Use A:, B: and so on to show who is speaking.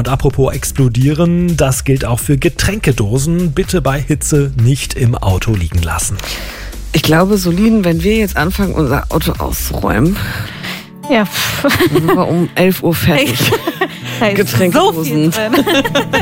A: Und apropos explodieren, das gilt auch für Getränkedosen. Bitte bei Hitze nicht im Auto liegen lassen.
B: Ich glaube, Solin, wenn wir jetzt anfangen, unser Auto auszuräumen,
C: Ja.
B: sind wir um 11 Uhr fertig.
C: Da ist
B: Getränkedosen.
C: so viel drin.